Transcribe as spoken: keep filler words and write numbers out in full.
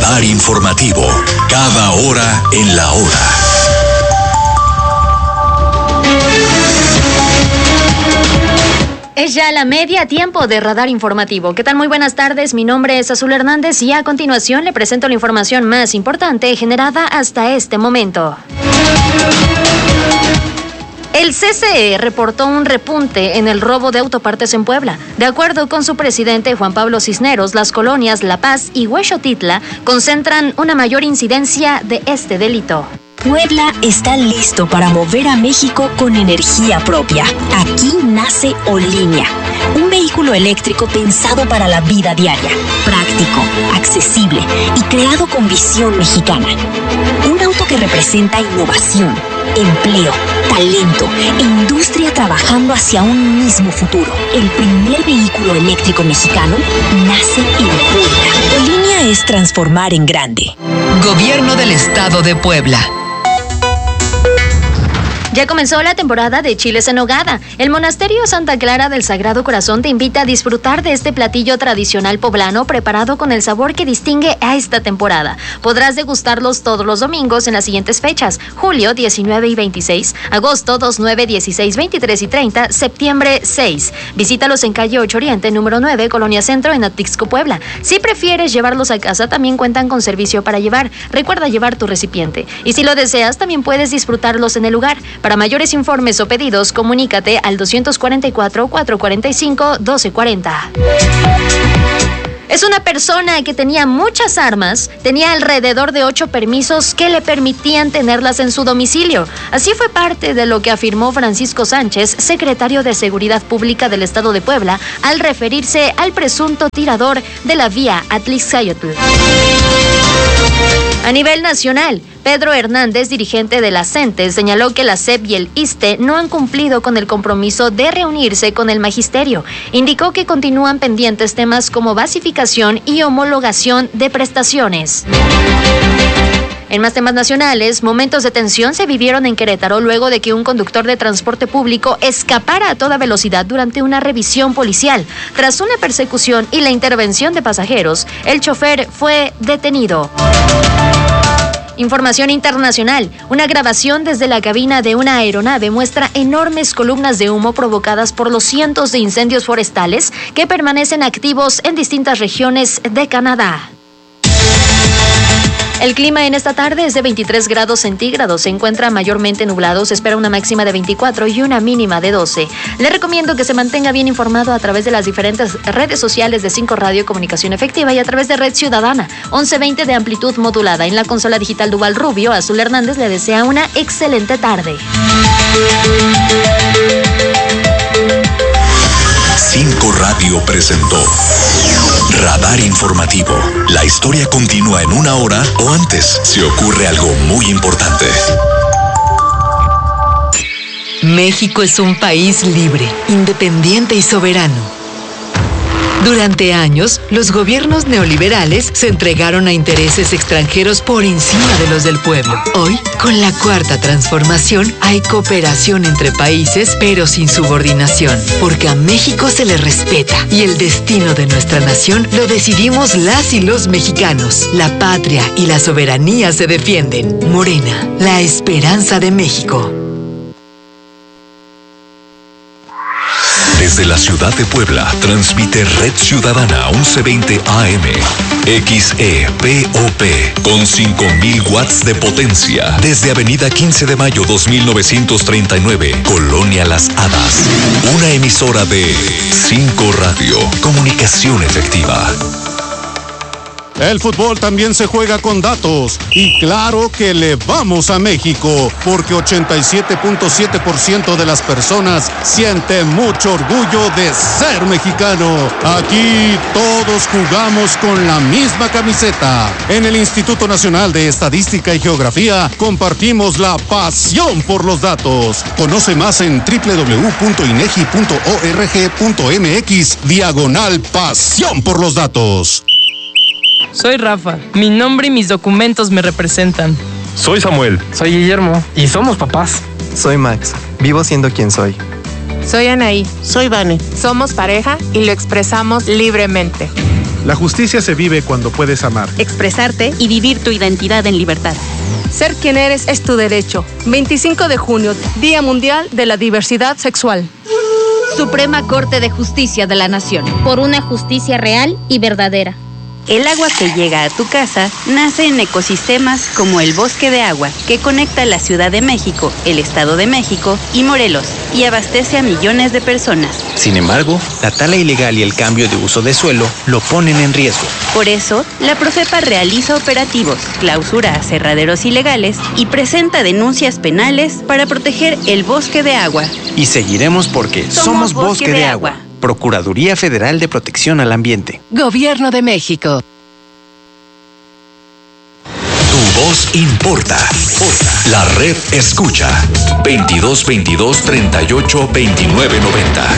Radar informativo. Cada hora en la hora. Es ya la media tiempo de Radar Informativo. ¿Qué tal? Muy buenas tardes. Mi nombre es Azul Hernández y a continuación le presento la información más importante generada hasta este momento. El C C E reportó un repunte en el robo de autopartes en Puebla. De acuerdo con su presidente Juan Pablo Cisneros, las colonias La Paz y Huexotitla concentran una mayor incidencia de este delito. Puebla está listo para mover a México con energía propia. Aquí nace Olinea, un vehículo eléctrico pensado para la vida diaria, práctico, accesible y creado con visión mexicana. Un auto que representa innovación, empleo, talento e industria trabajando hacia un mismo futuro. El primer vehículo eléctrico mexicano nace en Puebla. Olinea es transformar en grande. Gobierno del Estado de Puebla. Ya comenzó la temporada de chiles en nogada. El Monasterio Santa Clara del Sagrado Corazón te invita a disfrutar de este platillo tradicional poblano preparado con el sabor que distingue a esta temporada. Podrás degustarlos todos los domingos en las siguientes fechas: julio diecinueve y veintiséis, agosto dos, nueve, dieciséis, veintitrés y treinta, septiembre seis. Visítalos en calle ocho Oriente, número nueve, Colonia Centro, en Atlixco, Puebla. Si prefieres llevarlos a casa, también cuentan con servicio para llevar. Recuerda llevar tu recipiente. Y si lo deseas, también puedes disfrutarlos en el lugar. Para mayores informes o pedidos, comunícate al dos cuatro cuatro, cuatro cuatro cinco, uno dos cuatro cero. Es una persona que tenía muchas armas, tenía alrededor de ocho permisos que le permitían tenerlas en su domicilio. Así fue parte de lo que afirmó Francisco Sánchez, secretario de Seguridad Pública del Estado de Puebla, al referirse al presunto tirador de la vía Atlixcayotl. A nivel nacional, Pedro Hernández, dirigente de la CENTE, señaló que la S E P y el ISSSTE no han cumplido con el compromiso de reunirse con el magisterio. Indicó que continúan pendientes temas como basificación y homologación de prestaciones. En más temas nacionales, momentos de tensión se vivieron en Querétaro luego de que un conductor de transporte público escapara a toda velocidad durante una revisión policial. Tras una persecución y la intervención de pasajeros, el chofer fue detenido. Información internacional. Una grabación desde la cabina de una aeronave muestra enormes columnas de humo provocadas por los cientos de incendios forestales que permanecen activos en distintas regiones de Canadá. El clima en esta tarde es de veintitrés grados centígrados, se encuentra mayormente nublado, se espera una máxima de veinticuatro y una mínima de doce. Le recomiendo que se mantenga bien informado a través de las diferentes redes sociales de cinco Radio Comunicación Efectiva y a través de Red Ciudadana, once veinte de amplitud modulada. En la consola digital Duval Rubio, Azul Hernández le desea una excelente tarde. cinco Radio presentó Radar Informativo. La historia continúa en una hora o antes si ocurre algo muy importante. México es un país libre, independiente y soberano. Durante años, los gobiernos neoliberales se entregaron a intereses extranjeros por encima de los del pueblo. Hoy, con la cuarta transformación, hay cooperación entre países, pero sin subordinación, porque a México se le respeta y el destino de nuestra nación lo decidimos las y los mexicanos. La patria y la soberanía se defienden. Morena, la esperanza de México. Desde la ciudad de Puebla, transmite Red Ciudadana once veinte A M. X E P O P, con cinco mil watts de potencia. Desde Avenida quince de mayo dos mil novecientos treinta y nueve, Colonia Las Hadas. Una emisora de cinco Radio, comunicación efectiva. El fútbol también se juega con datos y claro que le vamos a México porque ochenta y siete punto siete por ciento de las personas sienten mucho orgullo de ser mexicano. Aquí todos jugamos con la misma camiseta. En el Instituto Nacional de Estadística y Geografía compartimos la pasión por los datos. Conoce más en doble u doble u doble u punto inegi punto org punto mx diagonal pasión por los datos. Soy Rafa. Mi nombre y mis documentos me representan. Soy Samuel. Soy Guillermo. Y somos papás. Soy Max. Vivo siendo quien soy. Soy Anaí. Soy Vane. Somos pareja y lo expresamos libremente. La justicia se vive cuando puedes amar, expresarte y vivir tu identidad en libertad. Ser quien eres es tu derecho. veinticinco de junio, Día Mundial de la Diversidad Sexual. Suprema Corte de Justicia de la Nación. Por una justicia real y verdadera. El agua que llega a tu casa nace en ecosistemas como el Bosque de Agua, que conecta la Ciudad de México, el Estado de México y Morelos, y abastece a millones de personas. Sin embargo, la tala ilegal y el cambio de uso de suelo lo ponen en riesgo. Por eso, la Profepa realiza operativos, clausura aserraderos ilegales y presenta denuncias penales para proteger el Bosque de Agua. Y seguiremos porque somos, somos Bosque, Bosque de, de Agua. Agua. Procuraduría Federal de Protección al Ambiente. Gobierno de México. Tu voz importa. La red escucha. veintidós veintidós treinta y ocho veintinueve noventa.